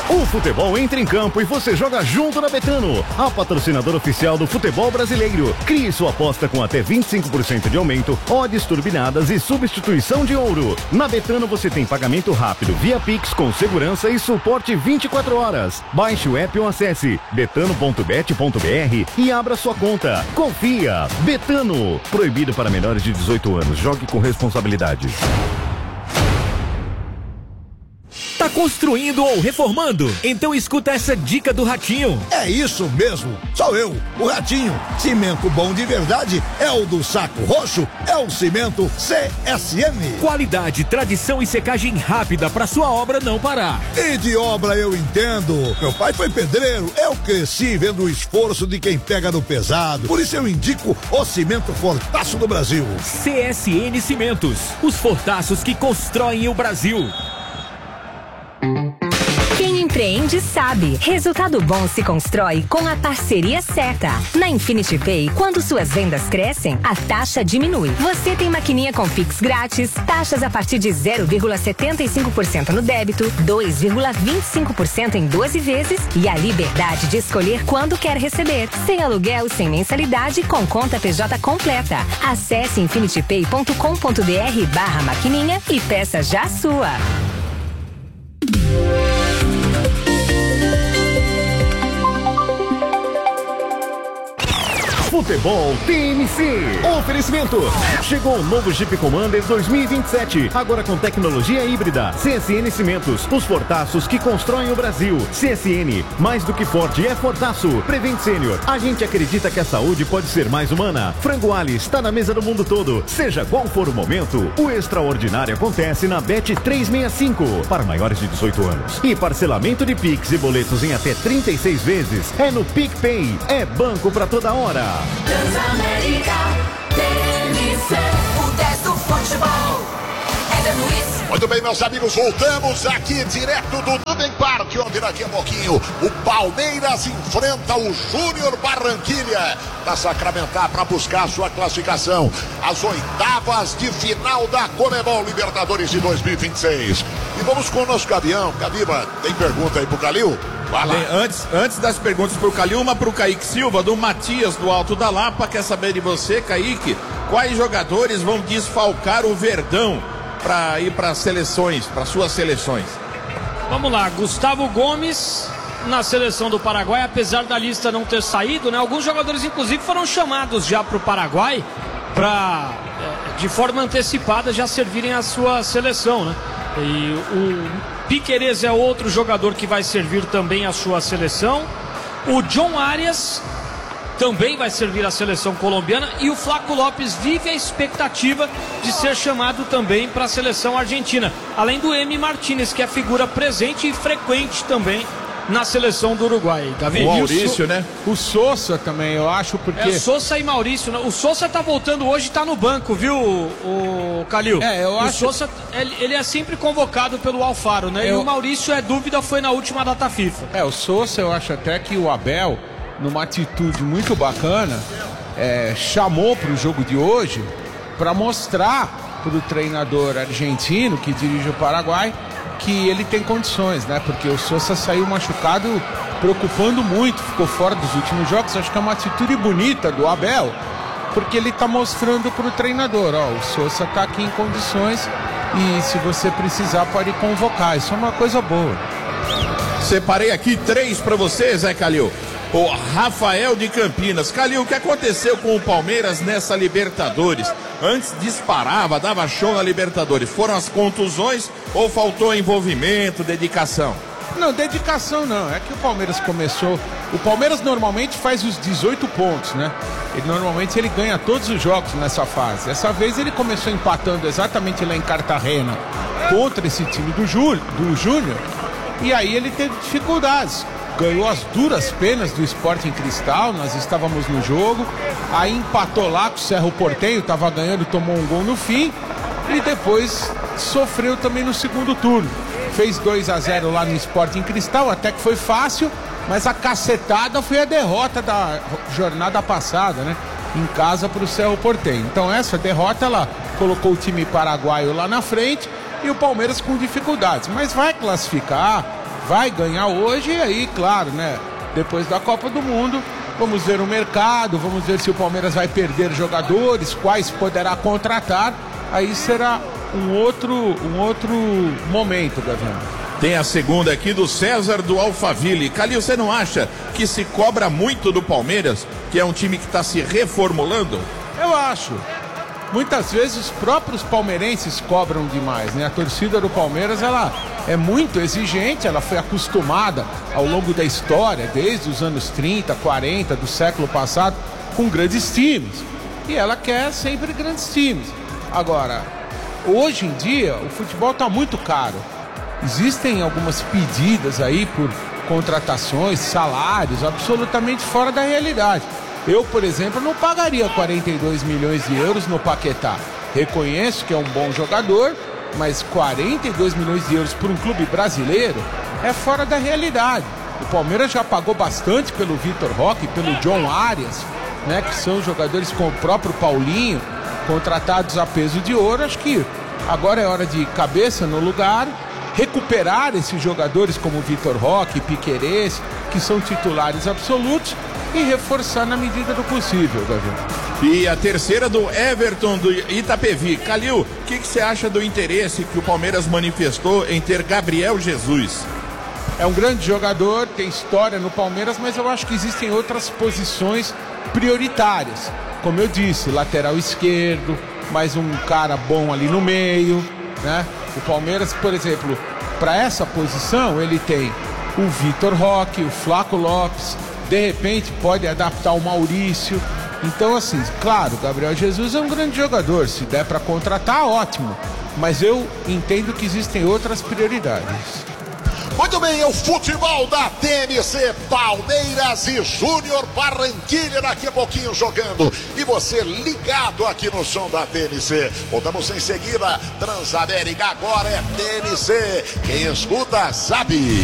O futebol entra em campo e você joga junto na Betano, a patrocinadora oficial do futebol brasileiro. Crie sua aposta com até 25% de aumento, odds turbinadas e substituição de ouro. Na Betano você tem pagamento rápido via Pix com segurança e suporte 24 horas. Baixe o app ou acesse betano.bet.br e abra sua conta. Confia! Betano. Proibido para menores de 18 anos. Jogue com responsabilidade. Tá construindo ou reformando? Então escuta essa dica do Ratinho. É isso mesmo, sou eu, o Ratinho. Cimento bom de verdade é o do Saco Roxo, é o cimento CSN. Qualidade, tradição e secagem rápida pra sua obra não parar. E de obra eu entendo. Meu pai foi pedreiro, eu cresci vendo o esforço de quem pega no pesado. Por isso eu indico o cimento Fortaço do Brasil. CSN Cimentos, os fortaços que constroem o Brasil. Quem empreende sabe, resultado bom se constrói com a parceria certa. Na Infinity Pay, quando suas vendas crescem, a taxa diminui. Você tem maquininha com Pix grátis, taxas a partir de 0,75% no débito, 2,25% em 12 vezes e a liberdade de escolher quando quer receber. Sem aluguel, sem mensalidade, com conta PJ completa. Acesse infinitypay.com.br/maquininha e peça já a sua. Futebol TMC. Oferecimento. Chegou o novo Jeep Commander 2027. Agora com tecnologia híbrida. CSN Cimentos. Os fortaços que constroem o Brasil. CSN. Mais do que forte é fortaço. Prevent Senior. A gente acredita que a saúde pode ser mais humana. Frango Ali está na mesa do mundo todo. Seja qual for o momento, o extraordinário acontece na Bet 365. Para maiores de 18 anos. E parcelamento de Pix e boletos em até 36 vezes. É no PicPay. É banco pra toda hora. Transamérica, TMC, o 10 do futebol. Éder Luiz. Muito bem, meus amigos, voltamos aqui direto do Nubem Park, onde daqui a pouquinho o Palmeiras enfrenta o Júnior Barranquilla para sacramentar, para buscar a sua classificação às oitavas de final da Conmebol Libertadores de 2026. E vamos com o nosso Gavião. Gaviba, tem pergunta aí pro Calil? Antes das perguntas pro Calil, uma pro Kaique Silva, do Matias do Alto da Lapa. Quer saber de você, Kaique, quais jogadores vão desfalcar o Verdão para ir para seleções, para suas seleções? Vamos lá, Gustavo Gomes na seleção do Paraguai, apesar da lista não ter saído, né? Alguns jogadores inclusive foram chamados já para o Paraguai para de forma antecipada já servirem a sua seleção, né? E o Piquerez é outro jogador que vai servir também a sua seleção. O John Arias também vai servir a seleção colombiana. E o Flaco Lopes vive a expectativa de ser chamado também para a seleção argentina. Além do Emi Martínez, que é figura presente e frequente também na seleção do Uruguai. Davi, o Maurício, né? O Sousa também, eu acho, porque... Sousa e Maurício, né? O Sousa tá voltando hoje e tá no banco, viu, o Calil? Eu acho... O Sousa, ele é sempre convocado pelo Alfaro, né? E o Maurício, dúvida, foi na última data FIFA. O Sousa, eu acho até que o Abel, numa atitude muito bacana, chamou pro jogo de hoje para mostrar pro treinador argentino que dirige o Paraguai que ele tem condições, né? Porque o Sousa saiu machucado, preocupando muito, ficou fora dos últimos jogos. Acho que é uma atitude bonita do Abel, porque ele tá mostrando pro treinador, o Sousa tá aqui em condições e se você precisar pode convocar. Isso é uma coisa boa. Separei aqui 3 para você, Zé Calil. O Rafael de Campinas. Calil, o que aconteceu com o Palmeiras nessa Libertadores? Antes disparava, dava show na Libertadores. Foram as contusões ou faltou envolvimento, dedicação? Não, dedicação não. É que o Palmeiras começou... O Palmeiras normalmente faz os 18 pontos, né? Normalmente ele ganha todos os jogos nessa fase. Dessa vez ele começou empatando exatamente lá em Cartagena contra esse time do Júnior. E aí ele teve dificuldades. Ganhou as duras penas do Sporting Cristal, nós estávamos no jogo, aí empatou lá com o Cerro Porteño, estava ganhando, tomou um gol no fim, e depois sofreu também no segundo turno. Fez 2-0 lá no Sporting Cristal, até que foi fácil, mas a cacetada foi a derrota da jornada passada, né? Em casa para o Cerro Porteño. Então essa derrota, ela colocou o time paraguaio lá na frente, e o Palmeiras com dificuldades, mas vai classificar. vai ganhar hoje e aí, claro, né? Depois da Copa do Mundo, vamos ver o mercado, vamos ver se o Palmeiras vai perder jogadores, quais poderá contratar, aí será um outro momento, Gavião. Tem a segunda aqui do César do Alphaville. Calil, você não acha que se cobra muito do Palmeiras, que é um time que está se reformulando? Eu acho. Muitas vezes os próprios palmeirenses cobram demais, né? A torcida do Palmeiras, ela é muito exigente, ela foi acostumada ao longo da história, desde os anos 30, 40, do século passado, com grandes times. E ela quer sempre grandes times. Agora, hoje em dia, o futebol está muito caro. Existem algumas pedidas aí por contratações, salários absolutamente fora da realidade. Eu, por exemplo, não pagaria 42 milhões de euros no Paquetá. Reconheço que é um bom jogador, mas 42 milhões de euros por um clube brasileiro é fora da realidade. O Palmeiras já pagou bastante pelo Vitor Roque, pelo John Arias, né, que são jogadores com o próprio Paulinho, contratados a peso de ouro. Acho que agora é hora de cabeça no lugar, recuperar esses jogadores como Vitor Roque, Piquerez, que são titulares absolutos, e reforçar na medida do possível, Gabriel. E a terceira do Everton do Itapevi. Calil, o que você acha do interesse que o Palmeiras manifestou em ter Gabriel Jesus? É um grande jogador, tem história no Palmeiras, mas eu acho que existem outras posições prioritárias. Como eu disse, lateral esquerdo, mais um cara bom ali no meio, né? O Palmeiras, por exemplo, para essa posição, ele tem o Vitor Roque, o Flaco Lopes, de repente pode adaptar o Maurício. Então, assim, claro, Gabriel Jesus é um grande jogador, se der para contratar, ótimo, mas eu entendo que existem outras prioridades. Muito bem, é o futebol da TNC, Palmeiras e Júnior Barranquilla daqui a pouquinho jogando. E você ligado aqui no som da TNC. Voltamos em seguida, Transamérica agora é TNC. Quem escuta sabe.